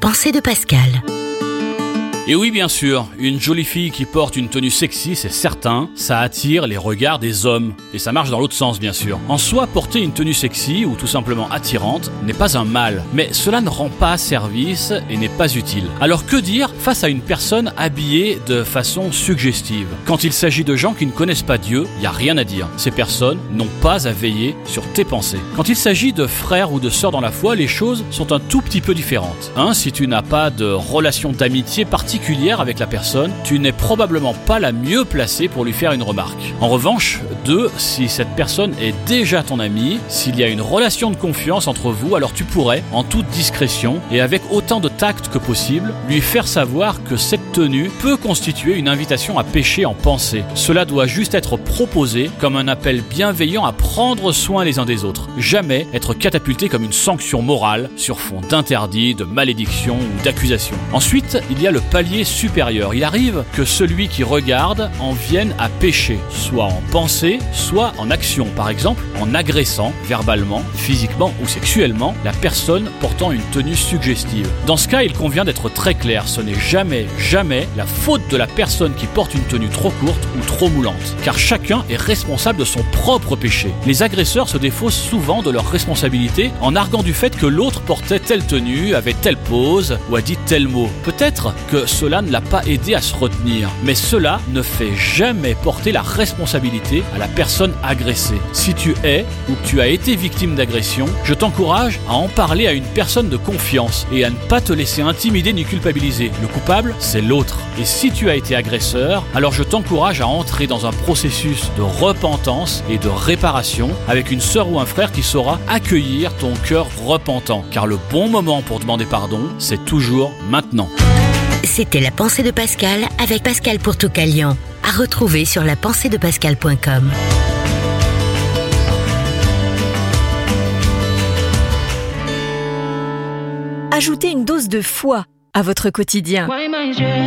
pensée de Pascal. Et oui, bien sûr, une jolie fille qui porte une tenue sexy, c'est certain, ça attire les regards des hommes. Et ça marche dans l'autre sens, bien sûr. En soi, porter une tenue sexy ou tout simplement attirante n'est pas un mal, mais cela ne rend pas service et n'est pas utile. Alors que dire face à une personne habillée de façon suggestive? Quand il s'agit de gens qui ne connaissent pas Dieu, il n'y a rien à dire. Ces personnes n'ont pas à veiller sur tes pensées. Quand il s'agit de frères ou de sœurs dans la foi, les choses sont un tout petit peu différentes. Si tu n'as pas de relation d'amitié particulière avec la personne, tu n'es probablement pas la mieux placée pour lui faire une remarque. En revanche, si cette personne est déjà ton ami, s'il y a une relation de confiance entre vous, alors tu pourrais, en toute discrétion et avec autant de tact que possible, lui faire savoir que cette tenue peut constituer une invitation à pécher en pensée. Cela doit juste être proposé comme un appel bienveillant à prendre soin les uns des autres. Jamais être catapulté comme une sanction morale sur fond d'interdit, de malédiction ou d'accusation. Ensuite, il y a le palier supérieur. Il arrive que celui qui regarde en vienne à pécher, soit en pensée, soit en action. Par exemple, en agressant verbalement, physiquement ou sexuellement la personne portant une tenue suggestive. Dans ce cas, il convient d'être très clair. Ce n'est jamais la faute de la personne qui porte une tenue trop courte ou trop moulante. Car chacun est responsable de son propre péché. Les agresseurs se défaussent souvent de leur responsabilité en arguant du fait que l'autre portait telle tenue, avait telle pose ou a dit tel mot. Peut-être que cela ne l'a pas aidé à se retenir, mais cela ne fait jamais porter la responsabilité à la personne agressée. Si tu es ou que tu as été victime d'agression, je t'encourage à en parler à une personne de confiance et à ne pas te laisser intimider ni culpabiliser. Le coupable, c'est l'autre. Et si tu as été agresseur, alors je t'encourage à entrer dans un processus de repentance et de réparation avec une sœur ou un frère qui saura accueillir ton cœur repentant. Car le bon moment pour demander pardon, c'est toujours maintenant. C'était la pensée de Pascal avec Pascal Pourtoucalian. À retrouver sur lapenseedepascal.com. Ajoutez une dose de foi à votre quotidien.